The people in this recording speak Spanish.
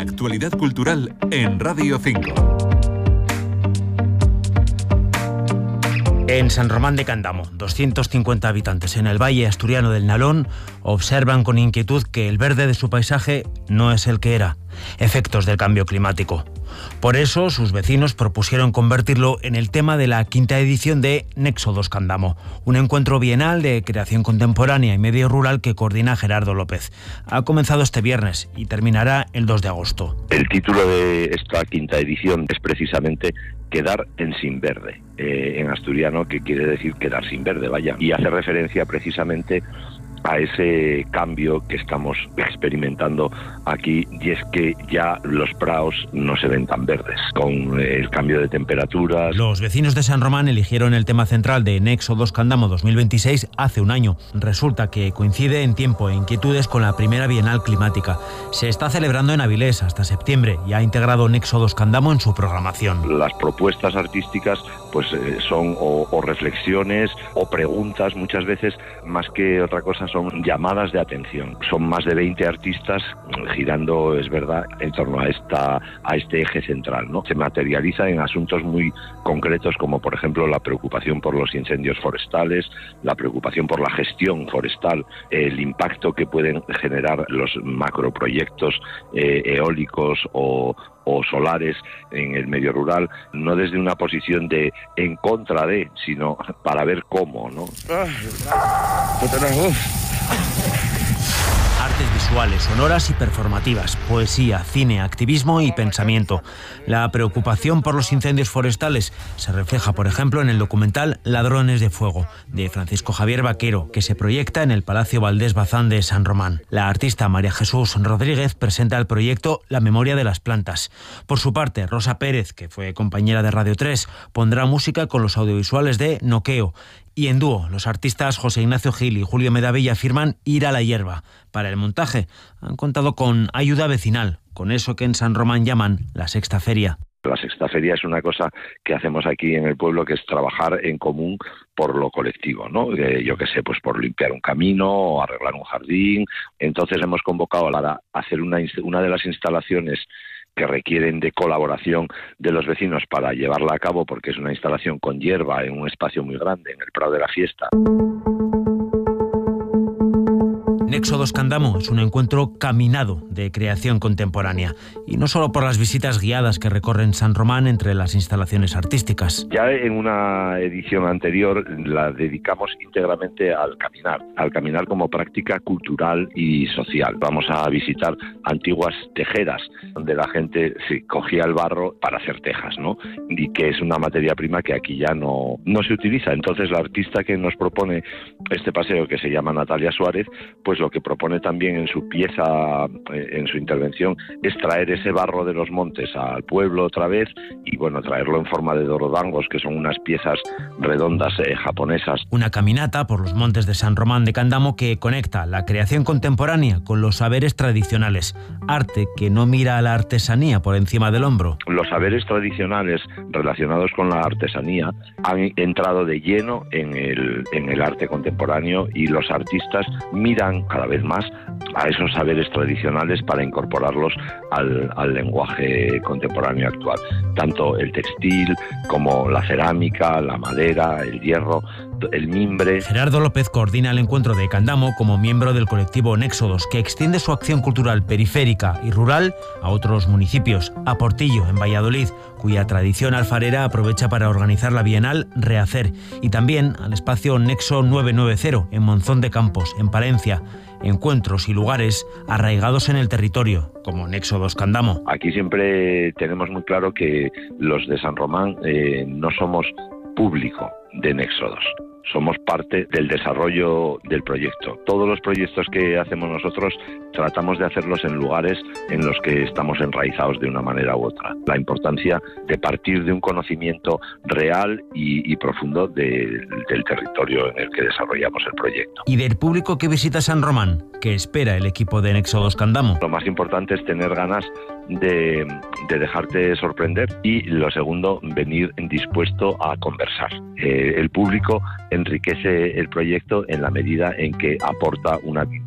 actualidad cultural en Radio 5. En San Román de Candamo, 250 habitantes en el valle asturiano del Nalón observan con inquietud que el verde de su paisaje no es el que era, efectos del cambio climático. Por eso, sus vecinos propusieron convertirlo en el tema de la 5ª edición de Nexodos Candamo, un encuentro bienal de creación contemporánea y medio rural que coordina Gerardo López. Ha comenzado este viernes y terminará el 2 de agosto. El título de esta 5ª edición es precisamente Quedar en sin verde, en asturiano, que quiere decir quedar sin verde, vaya, y hace referencia precisamente a ese cambio que estamos experimentando aquí, y es que ya los praos no se ven tan verdes, con el cambio de temperaturas. Los vecinos de San Román eligieron el tema central de Nexodos Candamo 2026 hace un año. Resulta que coincide en tiempo e inquietudes con la primera Bienal Climática. Se está celebrando en Avilés hasta septiembre y ha integrado Nexodos Candamo en su programación. Las propuestas artísticas pues son o reflexiones o preguntas, muchas veces, más que otra cosa, son llamadas de atención. Son más de 20 artistas girando, es verdad, en torno a este eje central, ¿no? Se materializa en asuntos muy concretos, como por ejemplo la preocupación por los incendios forestales, la preocupación por la gestión forestal, el impacto que pueden generar los macroproyectos eólicos o solares en el medio rural, no desde una posición de en contra de, sino para ver cómo, ¿no? Artes visuales, sonoras y performativas, poesía, cine, activismo y pensamiento. La preocupación por los incendios forestales se refleja, por ejemplo, en el documental Ladrones de Fuego, de Francisco Javier Vaquero, que se proyecta en el Palacio Valdés Bazán de San Román. La artista María Jesús Rodríguez presenta el proyecto La memoria de las plantas. Por su parte, Rosa Pérez, que fue compañera de Radio 3, pondrá música con los audiovisuales de Noqueo. Y en dúo, los artistas José Ignacio Gil y Julio Medavilla firman Ir a la hierba. Para el montaje han contado con ayuda vecinal, con eso que en San Román llaman la Sexta Feria. La Sexta Feria es una cosa que hacemos aquí en el pueblo, que es trabajar en común por lo colectivo, ¿no? Yo qué sé, pues por limpiar un camino o arreglar un jardín. Entonces hemos convocado a hacer una de las instalaciones que requieren de colaboración de los vecinos para llevarla a cabo, porque es una instalación con hierba en un espacio muy grande, en el Prado de la Fiesta. Nexodos Candamo es un encuentro caminado de creación contemporánea, y no solo por las visitas guiadas que recorren San Román entre las instalaciones artísticas. Ya en una edición anterior la dedicamos íntegramente al caminar como práctica cultural y social. Vamos a visitar antiguas tejeras, donde la gente cogía el barro para hacer tejas, ¿no? Y que es una materia prima que aquí ya no se utiliza. Entonces la artista que nos propone este paseo, que se llama Natalia Suárez, pues lo que propone también en su pieza, en su intervención, es traer ese barro de los montes al pueblo otra vez y, bueno, traerlo en forma de dorodangos, que son unas piezas redondas japonesas. Una caminata por los montes de San Román de Candamo que conecta la creación contemporánea con los saberes tradicionales, arte que no mira a la artesanía por encima del hombro. Los saberes tradicionales relacionados con la artesanía han entrado de lleno en el arte contemporáneo, y los artistas miran cada vez más a esos saberes tradicionales para incorporarlos al lenguaje contemporáneo actual. Tanto el textil como la cerámica, la madera, el hierro, el mimbre. Gerardo López coordina el encuentro de Candamo como miembro del colectivo Nexodos, que extiende su acción cultural periférica y rural a otros municipios. A Portillo, en Valladolid, cuya tradición alfarera aprovecha para organizar la Bienal Rehacer, y también al espacio Nexo 990 en Monzón de Campos, en Palencia. Encuentros y lugares arraigados en el territorio, como Nexodos Candamo. Aquí siempre tenemos muy claro que los de San Román no somos público de Nexodos. Somos parte del desarrollo del proyecto. Todos los proyectos que hacemos nosotros tratamos de hacerlos en lugares en los que estamos enraizados de una manera u otra. La importancia de partir de un conocimiento real y profundo del territorio en el que desarrollamos el proyecto. ¿Y del público que visita San Román? ¿Qué espera el equipo de Nexodos Candamo? Lo más importante es tener ganas de dejarte sorprender, y lo segundo, venir dispuesto a conversar. El público enriquece el proyecto en la medida en que aporta una